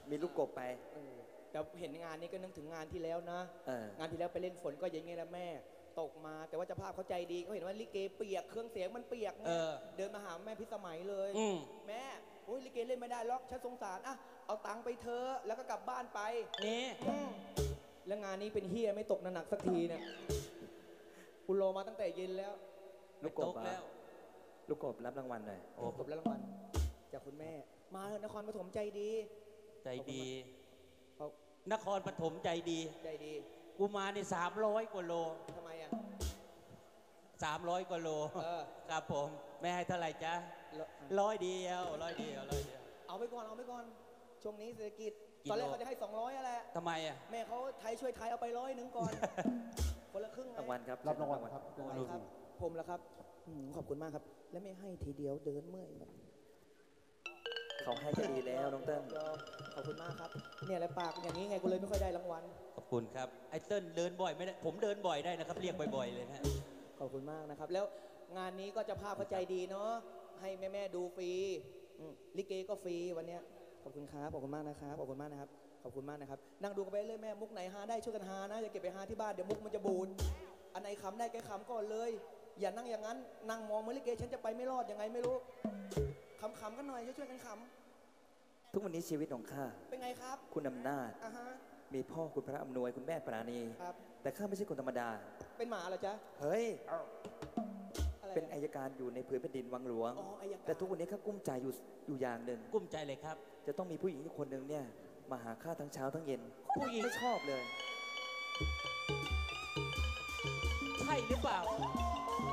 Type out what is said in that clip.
มีลูกกบไปแต่เห็นงานนี้ก็นึกถึงงานที่แล้วนะงานที่แล้วไปเล่นฝนก็อย่างงี้แหละแม่ตกมาแต่ว่าเจ้าภาพเขาใจดีเขาเห็นว่าลิเกเปียกเครื่องเสียงมันเปียกเดินมาหาแม่พิสมัยเลยแม่โอ้ยลิเกเล่นไม่ได้หรอกฉันสงสารอ่ะเอาตังค์ไปเธอแล้วก็กลับบ้านไปนี่แล้วงานนี้เป็นเฮียไม่ตกหนักสักทีเนี่ยคุณโลมาตั้งแต่เย็นแล้วลูกกบแล้วลูกกบรับรางวัลหน่อยโอ้กบรับรางวัลจากคุณแม่มานครปฐมใจดีนครปฐมใจดีกูมาใน300 กว่าโลทำไมอ่ะ 300 กว่าโลครับผมแม่ให้เท่าไหร่จ๊ะ100 เดียวเอาไปก่อนช่วงนี้เศรษฐกิจตอนแรกเขาจะให้200อะไรทำไมอ่ะแม่เขาไทยช่วยไทยเอาไป100ก่อนคนละครึ่งรางวัลครับรับรางวัลครับผมแล้วครับขอบคุณมากครับและไม่ให้ทีเดียวเดินเมื่อยเขาให้ก็ดีแล้วน้องเติ้ลขอบคุณมากครับเนี่ยแหละปากอย่างนี้ไงกูเลยไม่ค่อยได้รางวัลขอบคุณครับไอ้เติ้ลเดินบ่อยไม่ได้ผมเดินบ่อยได้นะครับเรียกบ่อยๆเลยนะขอบคุณมากนะครับแล้วงานนี้ก็จะภาพเข้าใจดีเนาะให้แม่ดูฟรีลิเกก็ฟรีวันเนี้ยขอบคุณครับขอบคุณมากนะครับขอบคุณมากนะครับขอบคุณมากนะครับนั่งดูกันไปเลยแม่มุกไหนหาได้ช่วยกันหานะอย่าเก็บไปหาที่บ้านเดี๋ยวมุกมันจะบูดอันไหนขำได้แกขำก่อนเลยอย่านั่งอย่างนั้นนั่งมองเหมือนลิเกฉันจะไปไม่รอดยังไงไม่รู้ขำกันหน่อยช่วยกันขำทุกวันนี้ชีวิตของข้าเป็นไงครับคุณอำนาจมีพ่อคุณพระอำนวยคุณแม่ปราณีแต่ข้าไม่ใช่คนธรรมดาเป็นหมาเหรอจ๊ะเฮ้ยเป็นอัยการอยู่ในผืนแผ่นดินวังหลวงแต่ทุกวันนี้ข้ากุ้มใจอยู่อย่างหนึ่งกุ้มใจเลยครับจะต้องมีผู้หญิงคนหนึ่งเนี่ยมาหาข้าทั้งเช้าทั้งเย็นผู้หญิงไม่ชอบเลยใช่หรือเปล่า